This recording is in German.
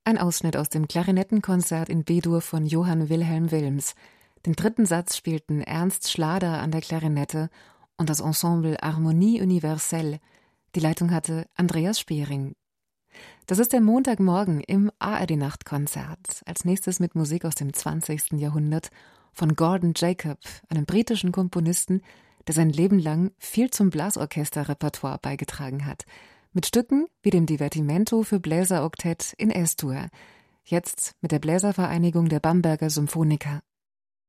Ein Ausschnitt aus dem Klarinettenkonzert in B-Dur von Johann Wilhelm Wilms. Den dritten Satz spielten Ernst Schlader an der Klarinette und das Ensemble Harmonie Universelle. Die Leitung hatte Andreas Spehring. Das ist der Montagmorgen im ARD-Nachtkonzert. Als nächstes mit Musik aus dem 20. Jahrhundert von Gordon Jacob, einem britischen Komponisten, der sein Leben lang viel zum Blasorchesterrepertoire beigetragen hat. Mit Stücken wie dem Divertimento für Bläseroktett in S-Dur. Jetzt mit der Bläservereinigung der Bamberger Symphoniker.